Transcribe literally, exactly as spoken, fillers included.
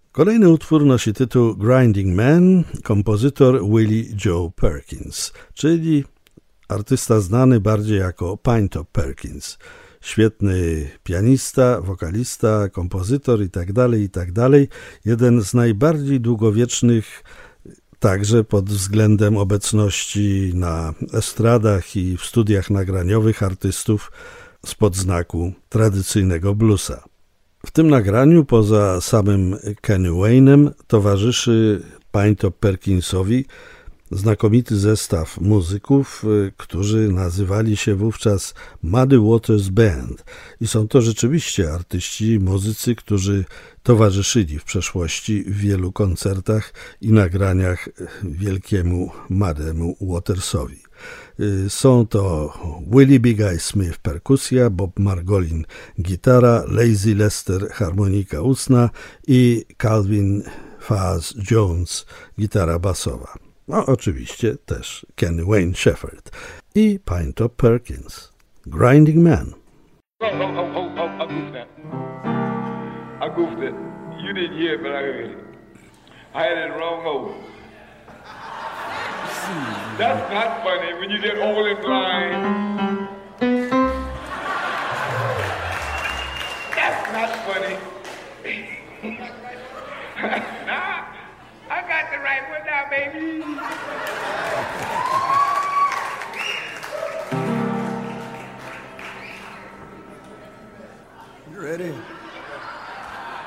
Kolejny utwór nosi tytuł Grinding Man, kompozytor Willie Joe Perkins, czyli artysta znany bardziej jako Pinetop Perkins. Świetny pianista, wokalista, kompozytor itd., itd. Jeden z najbardziej długowiecznych także pod względem obecności na estradach i w studiach nagraniowych artystów spod znaku tradycyjnego bluesa. W tym nagraniu poza samym Kenny Wayne'em towarzyszy Pinetop Perkinsowi znakomity zestaw muzyków, którzy nazywali się wówczas Muddy Waters Band i są to rzeczywiście artyści, muzycy, którzy towarzyszyli w przeszłości w wielu koncertach i nagraniach wielkiemu Muddemu Watersowi. Są to Willie Big Eye Smith perkusja, Bob Margolin gitara, Lazy Lester harmonika ustna i Calvin Faz Jones gitara basowa. No oczywiście też Kenny Wayne Shepherd i Pinetop Perkins. Grinding Man. Oh, oh, oh, oh, oh, I goofed that. I goofed it. You didn't hear it, but I heard it. I had it wrong over. That's not funny when you get old and blind. That's not funny. Nah, I got the right one now, baby. You ready?